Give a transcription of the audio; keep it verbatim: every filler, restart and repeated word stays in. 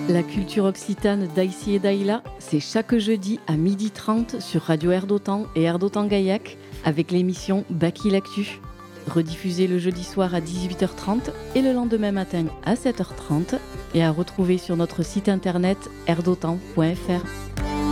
La culture occitane d'Aïssi et d'Aïla, c'est chaque jeudi à midi trente sur Radio Air d'Otan et Air d'Otan-Gaillac avec l'émission Baki l'Actu. Rediffusée le jeudi soir à dix-huit heures trente et le lendemain matin à sept heures trente et à retrouver sur notre site internet air d'otan point f r.